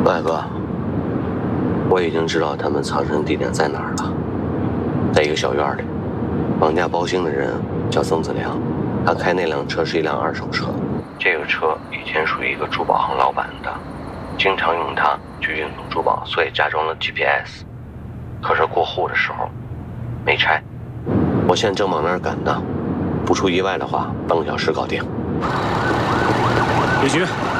外哥，我已经知道他们藏身地点在哪儿了，在一个小院里。绑架包兴的人叫曾子良，他开那辆车是一辆二手车，这个车以前属于一个珠宝行老板的，经常用它去运送珠宝，所以加装了 GPS。可是过户的时候没拆。我现在正往那儿赶呢，不出意外的话，半个小时搞定。 李局，